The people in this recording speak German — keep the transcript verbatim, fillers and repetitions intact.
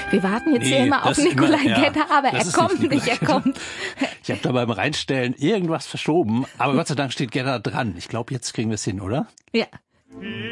Wir warten jetzt Nee, hier immer auf das immer- Nikolai ja, Getter, aber das er ist kommt nicht nicht, er Nikolai kommt. Ich habe da beim Reinstellen irgendwas verschoben, aber Gott sei Dank steht Gerda dran. Ich glaube, jetzt kriegen wir es hin, oder? Ja.